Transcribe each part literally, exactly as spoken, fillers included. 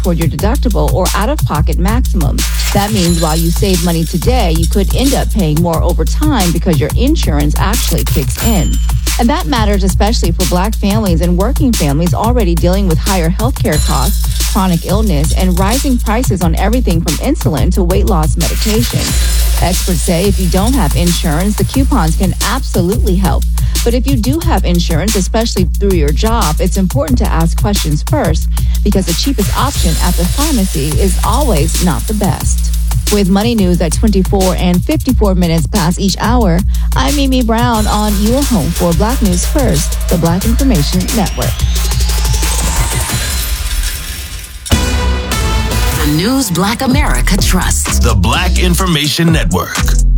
toward your deductible or out-of-pocket maximums. That means while you save money today, you could end up paying more over time because your insurance actually kicks in. And that matters especially for Black families and working families already dealing with higher healthcare costs, chronic illness, and rising prices on everything from insulin to weight loss medication. Experts say if you don't have insurance, the coupons can absolutely help. But if you do have insurance, especially through your job, it's important to ask questions first because the cheapest option at the pharmacy is always not the best. With Money News at twenty-four and fifty-four minutes past each hour, I'm Mimi Brown on your home for Black News First, the Black Information Network. The news Black America trusts. The Black Information Network.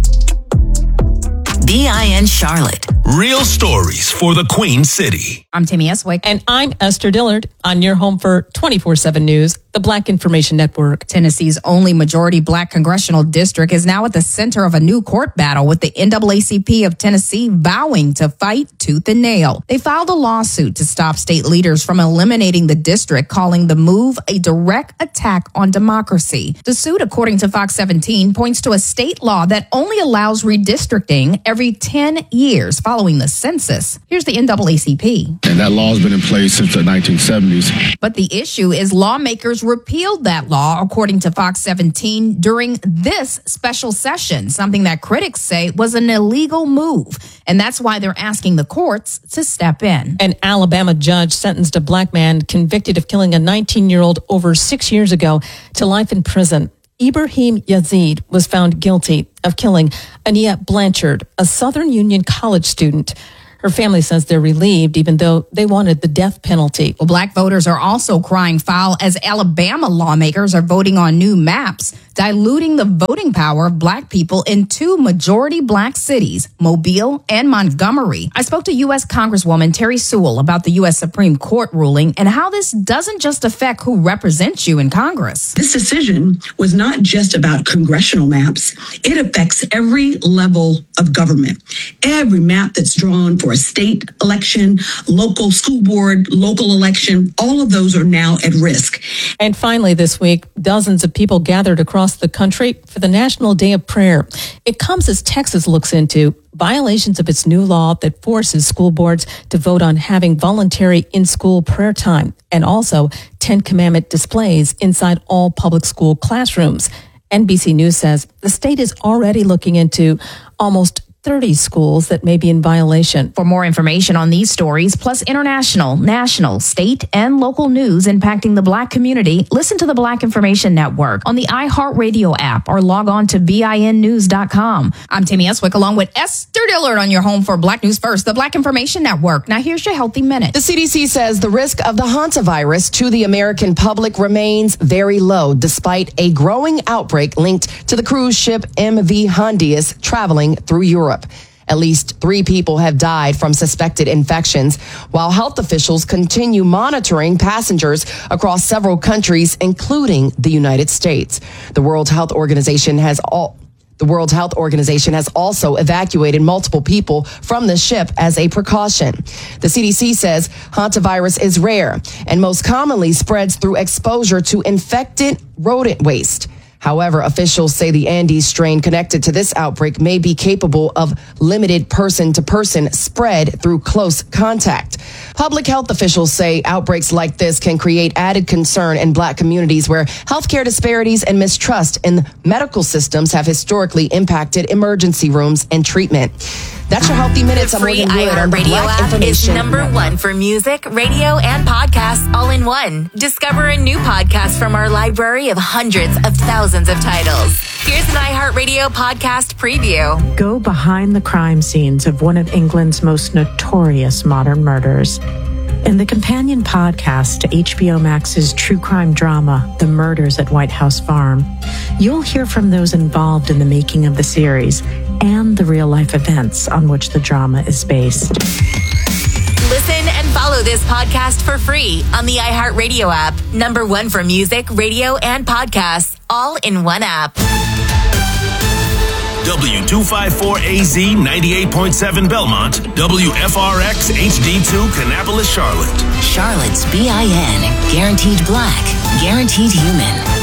B I N Charlotte. Real stories for the Queen City. I'm Tammy Eswick. And I'm Esther Dillard on your home for twenty-four seven News, the Black Information Network. Tennessee's only majority Black congressional district is now at the center of a new court battle with the N double A C P of Tennessee vowing to fight tooth and nail. They filed a lawsuit to stop state leaders from eliminating the district, calling the move a direct attack on democracy. The suit, according to Fox seventeen, points to a state law that only allows redistricting every ten years following the census. Here's the N double A C P. And that law has been in place since the nineteen seventies. But the issue is lawmakers repealed that law, according to Fox seventeen, during this special session, something that critics say was an illegal move. And that's why they're asking the courts to step in. An Alabama judge sentenced a Black man convicted of killing a nineteen-year-old over six years ago to life in prison. Ibrahim Yazid was found guilty of killing Ania Blanchard, a Southern Union College student. Her family says they're relieved, even though they wanted the death penalty. Well, Black voters are also crying foul as Alabama lawmakers are voting on new maps, diluting the voting power of Black people in two majority Black cities, Mobile and Montgomery. I spoke to U S Congresswoman Terry Sewell about the U S Supreme Court ruling and how this doesn't just affect who represents you in Congress. This decision was not just about congressional maps. It affects every level of government. Every map that's drawn for a state election, local school board, local election, all of those are now at risk. And finally this week, dozens of people gathered across the country for the National Day of Prayer. It comes as Texas looks into violations of its new law that forces school boards to vote on having voluntary in-school prayer time and also Ten Commandment displays inside all public school classrooms. N B C News says the state is already looking into almost thirty schools that may be in violation. For more information on these stories, plus international, national, state, and local news impacting the Black community, listen to the Black Information Network on the iHeartRadio app or log on to B I N news dot com. I'm Tammy Eswick along with Esther Dillard on your home for Black News First, the Black Information Network. Now here's your Healthy Minute. The C D C says the risk of the hantavirus to the American public remains very low, despite a growing outbreak linked to the cruise ship M V Hondius traveling through Europe. At least three people have died from suspected infections, while health officials continue monitoring passengers across several countries, including the United States. The World Health Organization has all The World Health Organization has also evacuated multiple people from the ship as a precaution. The C D C says hantavirus is rare and most commonly spreads through exposure to infected rodent waste. However, officials say the Andes strain connected to this outbreak may be capable of limited person-to-person spread through close contact. Public health officials say outbreaks like this can create added concern in Black communities where healthcare disparities and mistrust in medical systems have historically impacted emergency rooms and treatment. That's your Healthy Minutes. The I'm free Morgan Wood on the iHeartRadio Black app is Information number Network. one for music, radio, and podcasts all in one. Discover a new podcast from our library of hundreds of thousands of titles. Here's an iHeartRadio podcast preview. Go behind the crime scenes of one of England's most notorious modern murders. In the companion podcast to H B O Max's true crime drama, The Murders at White House Farm, you'll hear from those involved in the making of the series and the real-life events on which the drama is based. Listen and follow this podcast for free on the iHeartRadio app. Number one for music, radio, and podcasts, all in one app. W two fifty-four A Z ninety-eight point seven Belmont, W F R X H D two Kannapolis, Charlotte. Charlotte's B I N, guaranteed Black. Guaranteed Human.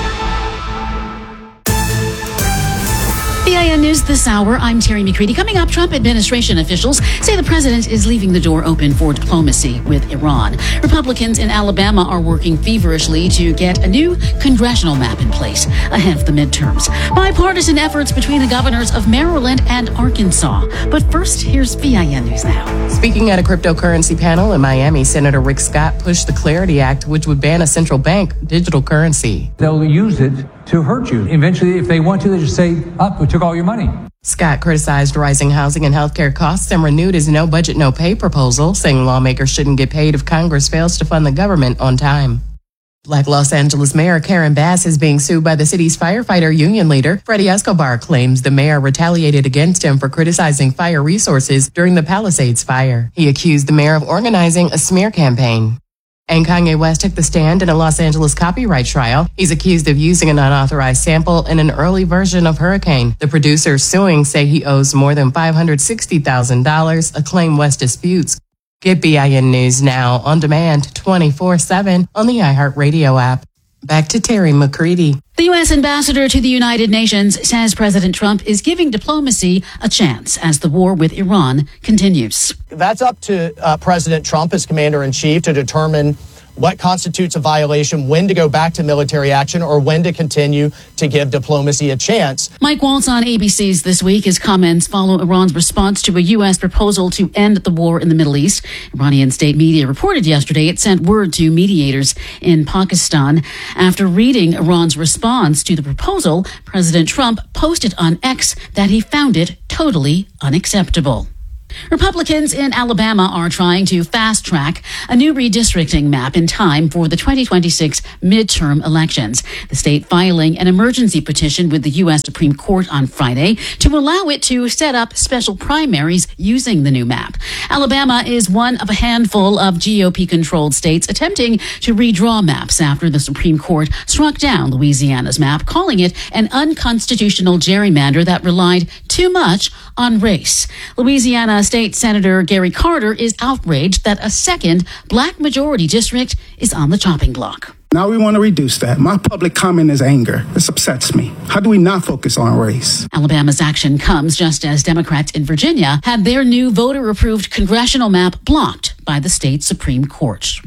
B I N News this hour. I'm Terry McCready. Coming up, Trump administration officials say the president is leaving the door open for diplomacy with Iran. Republicans in Alabama are working feverishly to get a new congressional map in place ahead of the midterms. Bipartisan efforts between the governors of Maryland and Arkansas. But first, here's B I N News Now. Speaking at a cryptocurrency panel in Miami, Senator Rick Scott pushed the Clarity Act, which would ban a central bank digital currency. They'll use it to hurt you. Eventually, if they want to, they just say, up, we took all your money. Scott criticized rising housing and healthcare costs and renewed his no budget, no pay proposal, saying lawmakers shouldn't get paid if Congress fails to fund the government on time. Black Los Angeles Mayor Karen Bass is being sued by the city's firefighter union leader. Freddie Escobar claims the mayor retaliated against him for criticizing fire resources during the Palisades fire. He accused the mayor of organizing a smear campaign. And Kanye West took the stand in a Los Angeles copyright trial. He's accused of using an unauthorized sample in an early version of Hurricane. The producers suing say he owes more than five hundred sixty thousand dollars, a claim West disputes. Get B I N News now on demand twenty-four seven on the iHeartRadio app. Back to Terry McCready. The U S ambassador to the United Nations says President Trump is giving diplomacy a chance as the war with Iran continues. That's up to uh, President Trump as commander-in-chief to determine what constitutes a violation, when to go back to military action, or when to continue to give diplomacy a chance. Mike Waltz on A B C's This Week. His comments follow Iran's response to a U S proposal to end the war in the Middle East. Iranian state media reported yesterday it sent word to mediators in Pakistan. After reading Iran's response to the proposal, President Trump posted on X that he found it totally unacceptable. Republicans in Alabama are trying to fast-track a new redistricting map in time for the twenty twenty-six midterm elections. The state filing an emergency petition with the U S Supreme Court on Friday to allow it to set up special primaries using the new map. Alabama is one of a handful of G O P-controlled states attempting to redraw maps after the Supreme Court struck down Louisiana's map, calling it an unconstitutional gerrymander that relied too much on race. Louisiana State Senator Gary Carter is outraged that a second black majority district is on the chopping block. Now we want to reduce that. My public comment is anger. This upsets me. How do we not focus on race? Alabama's action comes just as Democrats in Virginia had their new voter-approved congressional map blocked by the state Supreme Court.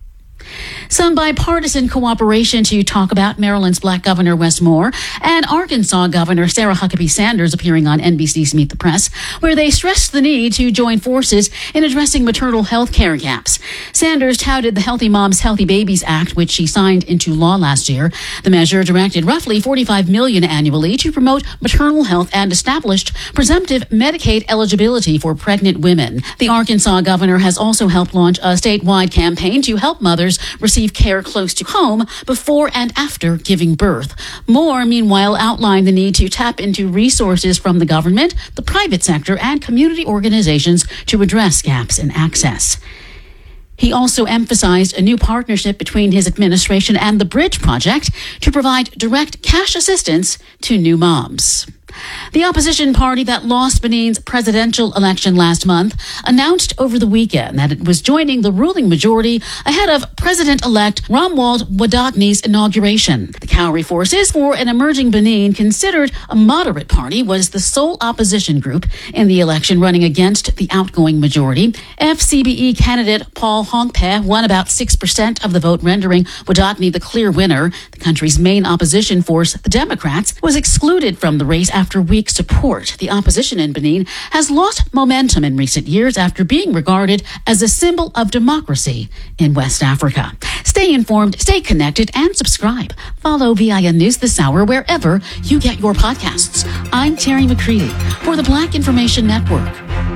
Some bipartisan cooperation to talk about Maryland's black governor Wes Moore and Arkansas Governor Sarah Huckabee Sanders appearing on N B C's Meet the Press, where they stressed the need to join forces in addressing maternal health care gaps. Sanders touted the Healthy Moms, Healthy Babies Act, which she signed into law last year. The measure directed roughly forty-five million dollars annually to promote maternal health and established presumptive Medicaid eligibility for pregnant women. The Arkansas governor has also helped launch a statewide campaign to help mothers receive care close to home before and after giving birth. Moore, meanwhile, outlined the need to tap into resources from the government, the private sector, and community organizations to address gaps in access. He also emphasized a new partnership between his administration and the Bridge Project to provide direct cash assistance to new moms. The opposition party that lost Benin's presidential election last month announced over the weekend that it was joining the ruling majority ahead of President-elect Romuald Wadagni's inauguration. The Cowrie Forces for an Emerging Benin, considered a moderate party, was the sole opposition group in the election running against the outgoing majority. F C B E candidate Paul Hongpe won about six percent of the vote, rendering Wadagni the clear winner. The country's main opposition force, the Democrats, was excluded from the race after weak support. The opposition in Benin has lost momentum in recent years after being regarded as a symbol of democracy in West Africa. Stay informed, stay connected, and subscribe. Follow V I N News this hour wherever you get your podcasts. I'm Terry McCready for the Black Information Network.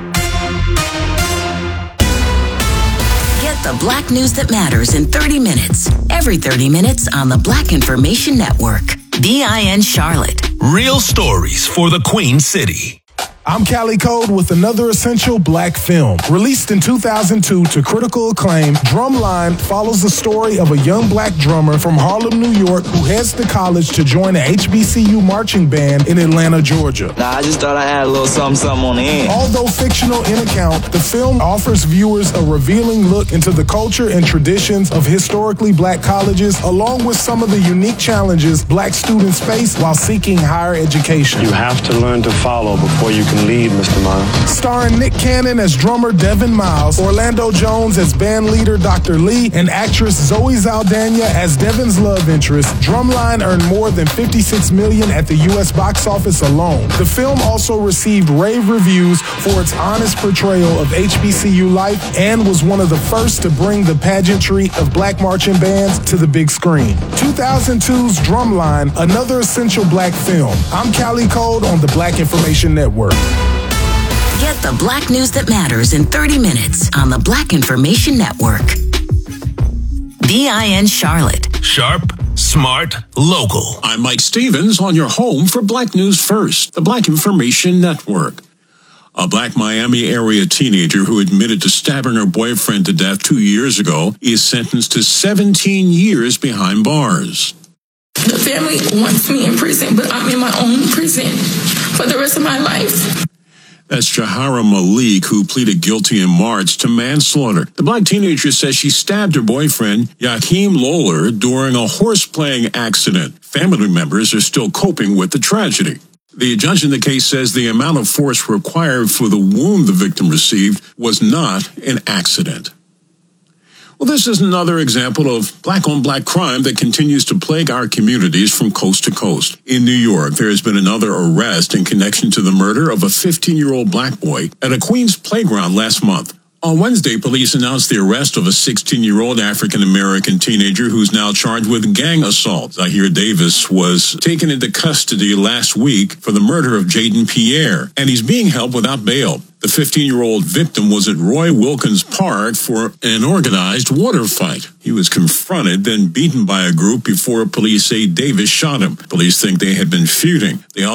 Get the Black news that matters in thirty minutes. Every thirty minutes on the Black Information Network. B I N Charlotte. Real stories for the Queen City. I'm Cali Code with another essential black film. Released in two thousand two to critical acclaim, Drumline follows the story of a young black drummer from Harlem, New York, who heads to college to join an H B C U marching band in Atlanta, Georgia. Nah, I just thought I had a little something, something on the end. Although fictional in account, the film offers viewers a revealing look into the culture and traditions of historically black colleges, along with some of the unique challenges black students face while seeking higher education. You have to learn to follow before you can lead, Mister Miles. Starring Nick Cannon as drummer Devin Miles, Orlando Jones as band leader Doctor Lee, and actress Zoe Saldana as Devin's love interest, Drumline earned more than fifty-six million dollars at the U S box office alone. The film also received rave reviews for its honest portrayal of H B C U life and was one of the first to bring the pageantry of black marching bands to the big screen. two thousand two's Drumline, another essential black film. I'm Cali Code on the Black Information Network. Get the black news that matters in thirty minutes on the Black Information Network. B I N Charlotte. Sharp, smart, local. I'm Mike Stevens on your home for Black News First, the Black Information Network. A black Miami area teenager who admitted to stabbing her boyfriend to death two years ago is sentenced to seventeen years behind bars. The family wants me in prison, but I'm in my own prison for the rest of my life. That's Jahara Malik, who pleaded guilty in March to manslaughter. The black teenager says she stabbed her boyfriend, Yakeem Lawler, during a horse-playing accident. Family members are still coping with the tragedy. The judge in the case says the amount of force required for the wound the victim received was not an accident. Well, this is another example of black-on-black crime that continues to plague our communities from coast to coast. In New York, there has been another arrest in connection to the murder of a fifteen-year-old black boy at a Queens playground last month. On Wednesday, police announced the arrest of a sixteen-year-old African-American teenager who's now charged with gang assault. Zahir Davis was taken into custody last week for the murder of Jaden Pierre, and he's being held without bail. The fifteen-year-old victim was at Roy Wilkins Park for an organized water fight. He was confronted, then beaten by a group before police say Davis shot him. Police think they had been feuding. They